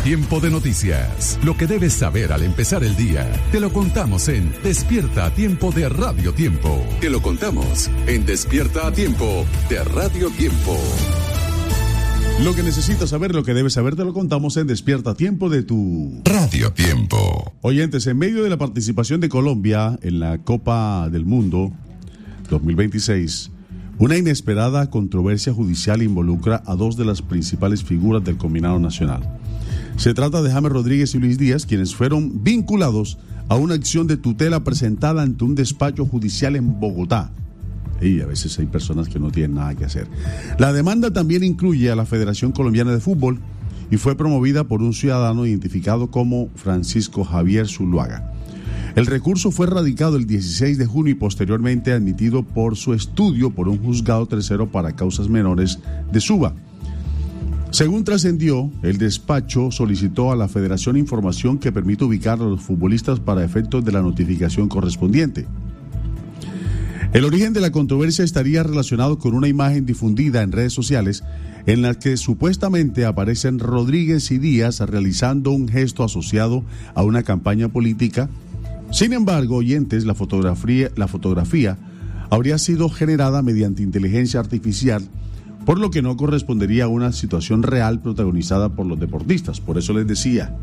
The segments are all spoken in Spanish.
Tiempo de noticias. Lo que debes saber al empezar el día. Te lo contamos en Despierta a Tiempo de Radio Tiempo. Te lo contamos en Despierta a Tiempo de Radio Tiempo. Lo que necesitas saber, lo que debes saber, te lo contamos en Despierta a Tiempo de tu Radio Tiempo. Oyentes, en medio de la participación de Colombia en la Copa del Mundo 2026, una inesperada controversia judicial involucra a dos de las principales figuras del combinado nacional. Se trata de James Rodríguez y Luis Díaz, quienes fueron vinculados a una acción de tutela presentada ante un despacho judicial en Bogotá. Y a veces hay personas que no tienen nada que hacer. La demanda también incluye a la Federación Colombiana de Fútbol y fue promovida por un ciudadano identificado como Francisco Javier Zuluaga. El recurso fue radicado el 16 de junio y posteriormente admitido por su estudio por un juzgado tercero para causas menores de Suba. Según trascendió, el despacho solicitó a la Federación información que permite ubicar a los futbolistas para efectos de la notificación correspondiente. El origen de la controversia estaría relacionado con una imagen difundida en redes sociales en la que supuestamente aparecen Rodríguez y Díaz realizando un gesto asociado a una campaña política. Sin embargo, oyentes, la fotografía habría sido generada mediante inteligencia artificial, por lo que no correspondería a una situación real protagonizada por los deportistas. Por eso les decía,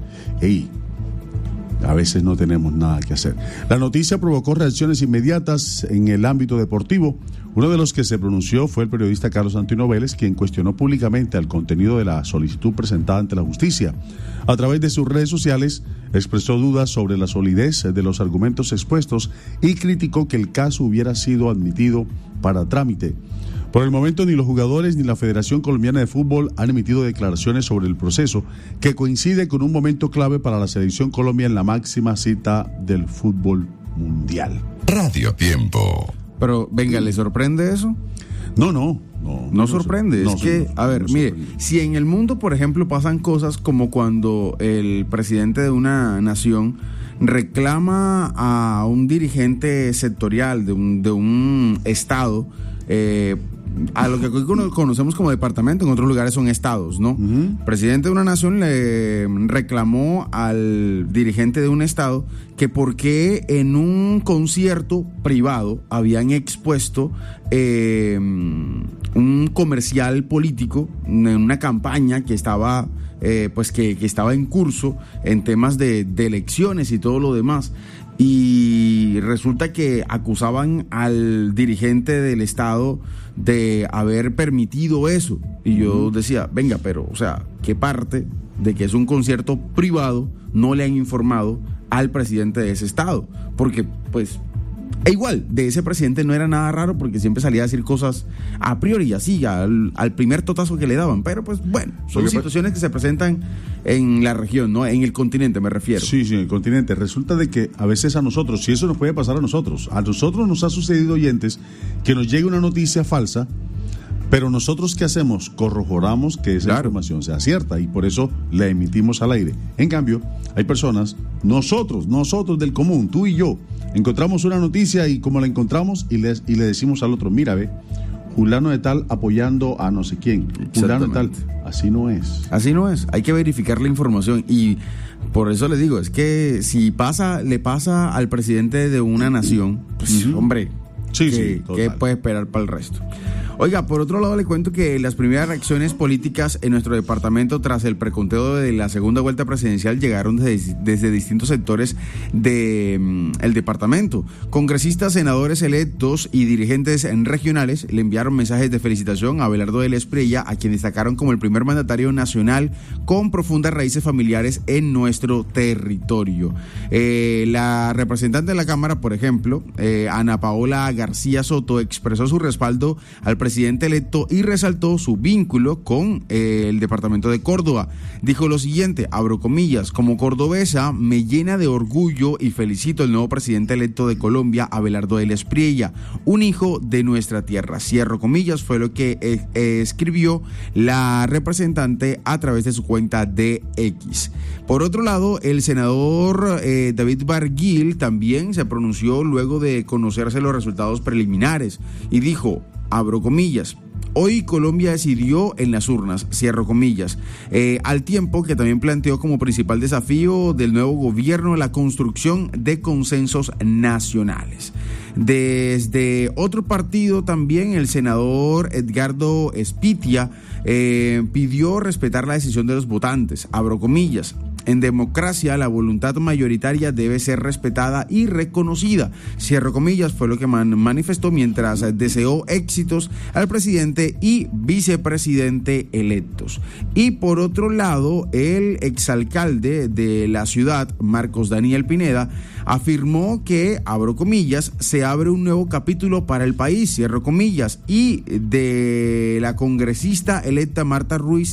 a veces no tenemos nada que hacer. La noticia provocó reacciones inmediatas en el ámbito deportivo. Uno de los que se pronunció fue el periodista Carlos Antonio Vélez, quien cuestionó públicamente el contenido de la solicitud presentada ante la justicia. A través de sus redes sociales expresó dudas sobre la solidez de los argumentos expuestos y criticó que el caso hubiera sido admitido para trámite. Por el momento, ni los jugadores ni la Federación Colombiana de Fútbol han emitido declaraciones sobre el proceso, que coincide con un momento clave para la selección Colombia en la máxima cita del fútbol mundial. Radio Tiempo. Pero, venga, ¿le sorprende eso? No sorprende. Es que, a ver, mire, si en el mundo, por ejemplo, pasan cosas como cuando el presidente de una nación reclama a un dirigente sectorial de un estado, a lo que hoy conocemos como departamento, en otros lugares son estados, ¿no? Uh-huh. El presidente de una nación le reclamó al dirigente de un estado que por qué en un concierto privado habían expuesto un comercial político en una campaña que estaba que estaba en curso en temas de elecciones y todo lo demás. Y resulta que acusaban al dirigente del estado de haber permitido eso. Y yo decía, venga, pero, o sea, ¿qué parte de que es un concierto privado no le han informado al presidente de ese estado? Porque, pues, e igual, de ese presidente no era nada raro porque siempre salía a decir cosas a priori, así, al primer totazo que le daban. Pero, pues, bueno, son situaciones que se presentan en la región, ¿no? En el continente me refiero. Sí, en el continente. Resulta de que a veces a nosotros, si eso nos puede pasar a nosotros nos ha sucedido, oyentes, que nos llegue una noticia falsa, pero nosotros, ¿qué hacemos? Corroboramos que esa información sea cierta y por eso la emitimos al aire. En cambio, hay personas, nosotros del común, tú y yo, encontramos una noticia y como la encontramos y le decimos al otro, mira, ve, fulano de tal apoyando a no sé quién, fulano de tal. Así no es. Así no es. Hay que verificar la información y por eso les digo, es que si le pasa al presidente de una nación, pues hombre, ¿qué puede esperar para el resto? Oiga, por otro lado le cuento que las primeras reacciones políticas en nuestro departamento tras el preconteo de la segunda vuelta presidencial llegaron desde distintos sectores del departamento. Congresistas, senadores electos y dirigentes regionales le enviaron mensajes de felicitación a Abelardo del Espriella, a quien destacaron como el primer mandatario nacional con profundas raíces familiares en nuestro territorio. La representante de la Cámara, por ejemplo, Ana Paola García Soto, expresó su respaldo al presidente electo y resaltó su vínculo con el departamento de Córdoba. Dijo lo siguiente, abro comillas, como cordobesa me llena de orgullo y felicito al nuevo presidente electo de Colombia, Abelardo del Espriella, un hijo de nuestra tierra. Cierro comillas, fue lo que escribió la representante a través de su cuenta de X. Por otro lado, el senador David Barguil también se pronunció luego de conocerse los resultados preliminares y dijo, abro comillas, Hoy Colombia decidió en las urnas, cierro comillas, al tiempo que también planteó como principal desafío del nuevo gobierno la construcción de consensos nacionales. Desde otro partido también el senador Edgardo Espitia pidió respetar la decisión de los votantes, abro comillas. En democracia, la voluntad mayoritaria debe ser respetada y reconocida. Cierro comillas, fue lo que manifestó mientras deseó éxitos al presidente y vicepresidente electos. Y por otro lado, el exalcalde de la ciudad, Marcos Daniel Pineda, afirmó que, abro comillas, se abre un nuevo capítulo para el país, cierro comillas, y de la congresista electa Marta Ruiz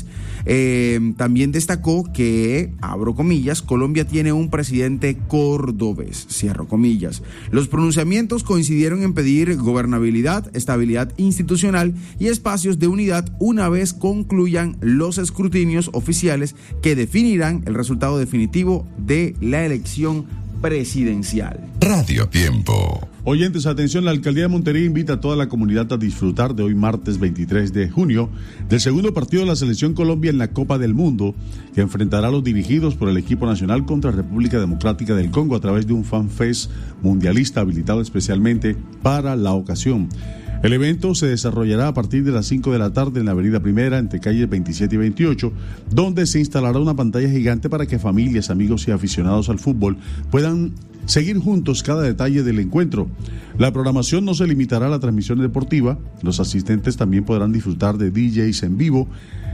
también destacó que, abro comillas, Colombia tiene un presidente cordobés, cierro comillas. Los pronunciamientos coincidieron en pedir gobernabilidad, estabilidad institucional y espacios de unidad una vez concluyan los escrutinios oficiales que definirán el resultado definitivo de la elección presidencial. Radio Tiempo. Oyentes, atención, la Alcaldía de Montería invita a toda la comunidad a disfrutar de hoy martes 23 de junio del segundo partido de la Selección Colombia en la Copa del Mundo, que enfrentará a los dirigidos por el equipo nacional contra República Democrática del Congo a través de un fanfest mundialista habilitado especialmente para la ocasión. El evento se desarrollará a partir de las 5 de la tarde en la Avenida Primera, entre calles 27 y 28, donde se instalará una pantalla gigante para que familias, amigos y aficionados al fútbol puedan seguir juntos cada detalle del encuentro. La programación no se limitará a la transmisión deportiva, los asistentes también podrán disfrutar de DJs en vivo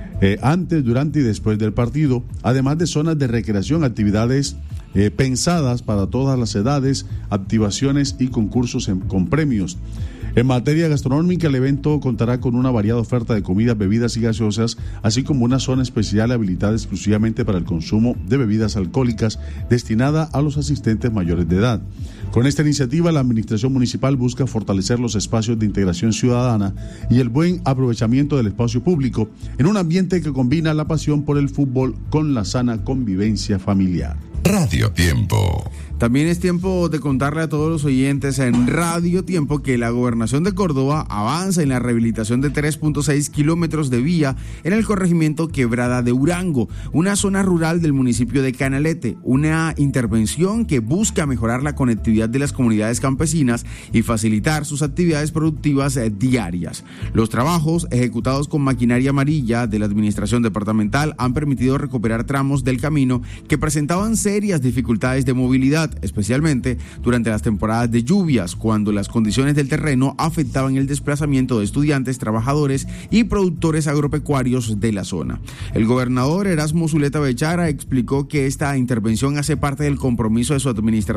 antes, durante y después del partido, además de zonas de recreación, actividades pensadas para todas las edades, activaciones y concursos con premios. En materia gastronómica, el evento contará con una variada oferta de comidas, bebidas y gaseosas, así como una zona especial habilitada exclusivamente para el consumo de bebidas alcohólicas destinada a los asistentes mayores de edad. Con esta iniciativa, la Administración Municipal busca fortalecer los espacios de integración ciudadana y el buen aprovechamiento del espacio público en un ambiente que combina la pasión por el fútbol con la sana convivencia familiar. Radio Tiempo. También es tiempo de contarle a todos los oyentes en Radio Tiempo que la Gobernación de Córdoba avanza en la rehabilitación de 3.6 kilómetros de vía en el corregimiento Quebrada de Urango, una zona rural del municipio de Canalete, una intervención que busca mejorar la conectividad de las comunidades campesinas y facilitar sus actividades productivas diarias. Los trabajos ejecutados con maquinaria amarilla de la Administración Departamental han permitido recuperar tramos del camino que presentaban serias dificultades de movilidad, especialmente durante las temporadas de lluvias, cuando las condiciones del terreno afectaban el desplazamiento de estudiantes, trabajadores y productores agropecuarios de la zona. El gobernador Erasmo Zuleta Bechara explicó que esta intervención hace parte del compromiso de su administración